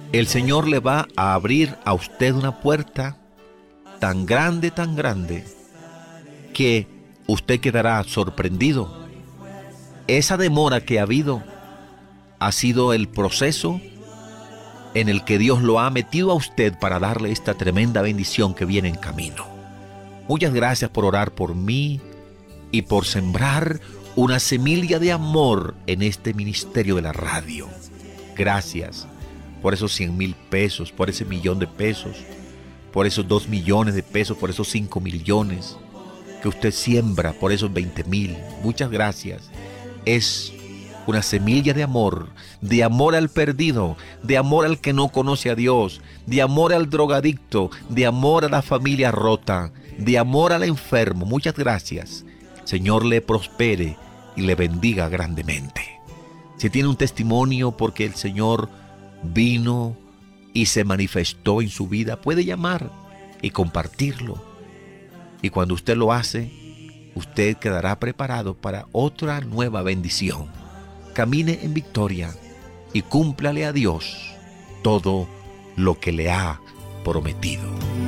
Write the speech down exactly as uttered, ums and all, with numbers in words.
el Señor le va a abrir a usted una puerta tan grande, tan grande, que usted quedará sorprendido. Esa demora que ha habido ha sido el proceso en el que Dios lo ha metido a usted para darle esta tremenda bendición que viene en camino. Muchas gracias por orar por mí y por sembrar una semilla de amor en este ministerio de la radio. Gracias por esos cien mil pesos, por ese millón de pesos, por esos dos millones de pesos, por esos cinco millones que usted siembra, por esos veinte mil. Muchas gracias. Es una semilla de amor, de amor al perdido, de amor al que no conoce a Dios, de amor al drogadicto, de amor a la familia rota, de amor al enfermo. Muchas gracias. Señor le prospere y le bendiga grandemente. Si tiene un testimonio porque el Señor vino y se manifestó en su vida, puede llamar y compartirlo. Y cuando usted lo hace, usted quedará preparado para otra nueva bendición. Camine en victoria y cúmplale a Dios todo lo que le ha prometido.